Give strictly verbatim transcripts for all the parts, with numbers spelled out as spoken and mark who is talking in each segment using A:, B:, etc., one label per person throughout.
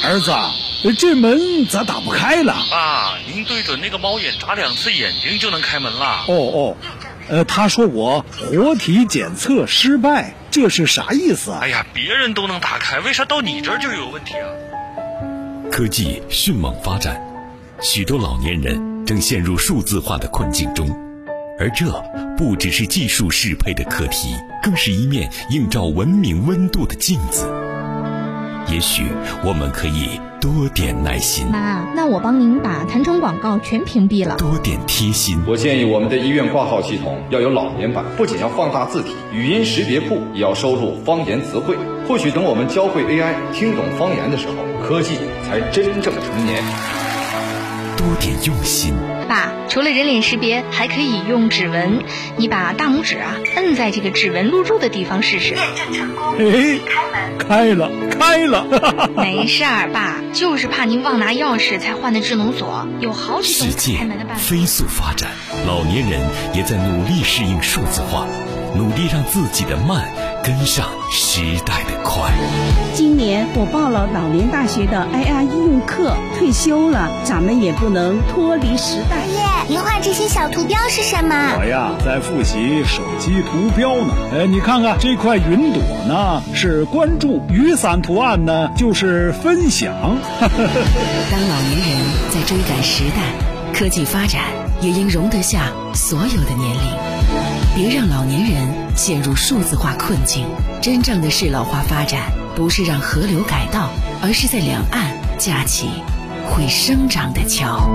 A: 儿子，这门咋打不开了？
B: 爸，您对准那个猫眼眨两次眼睛就能开门了。
A: 哦哦，呃，他说我活体检测失败，这是啥意思啊？
B: 哎呀，别人都能打开，为啥到你这儿就有问题啊？
C: 科技迅猛发展，许多老年人正陷入数字化的困境中，而这不只是技术适配的课题，更是一面映照文明温度的镜子。也许我们可以多点耐心。
D: 妈，那我帮您把弹窗广告全屏蔽了。
C: 多点贴心。
E: 我建议我们的医院挂号系统要有老年版，不仅要放大字体，语音识别库也要收录方言词汇。或许等我们教会 A I 听懂方言的时候，科技才真正成年。
C: 多点用心。
D: 爸，除了人脸识别，还可以用指纹。你把大拇指啊摁在这个指纹录入的地方试试。
F: 验证成功，
A: 哎，
F: 开门。
A: 开了，开了。
D: 没事儿，爸，就是怕您忘拿钥匙才换的智能锁，有好几种
C: 世界
D: 开门的办法。
C: 飞速发展，老年人也在努力适应数字化，努力让自己的慢跟上时代的快。
G: 今年我报了老年大学的 I R 应用课，退休了，咱们也不能脱离时代。
F: 爷爷，您画这些小图标是什么？
A: 我呀，在复习手机图标呢。哎，你看看这块云朵呢，是关注；雨伞图案呢，就是分享。
H: 当老年人在追赶时代，科技发展也应容得下所有的年龄。别让老年人陷入数字化困境。真正的适老化发展，不是让河流改道，而是在两岸架起会生长的桥。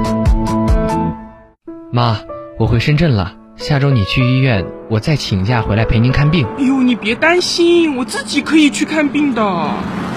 I: 妈，我回深圳了，下周你去医院，我再请假回来陪您看病。
J: 哎呦，你别担心，我自己可以去看病的。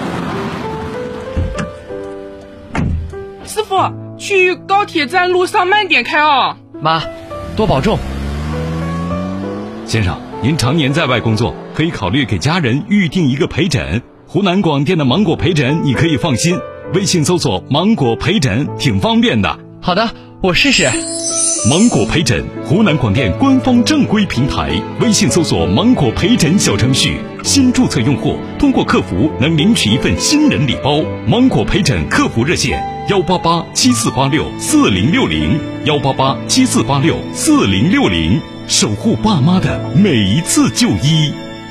J: 师傅，去高铁站路上慢点开哦。
I: 妈，多保重。
K: 先生，您常年在外工作，可以考虑给家人预定一个陪诊。湖南广电的芒果陪诊你可以放心，微信搜索芒果陪诊挺方便的。
I: 好的，我试试。
K: 芒果陪诊，湖南广电官方正规平台，微信搜索芒果陪诊小程序，新注册用户通过客服能领取一份新人礼包。芒果陪诊客服热线幺八八七四八六四零六零幺八八七四八六四零六零，守护爸妈的每一次就医。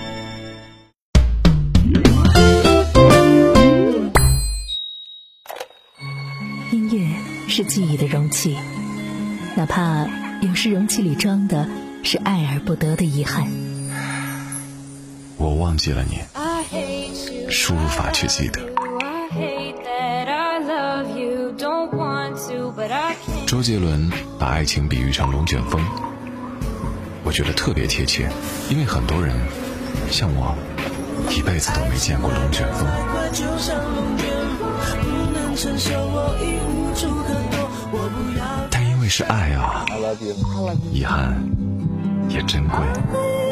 L: 音乐是记忆的容器，哪怕有时容器里装的是爱而不得的遗憾。
M: 我忘记了你，输入法却记得。周杰伦把爱情比喻成龙卷风，我觉得特别贴切，因为很多人像我一辈子都没见过龙卷风。但因为是爱啊，遗憾也珍贵。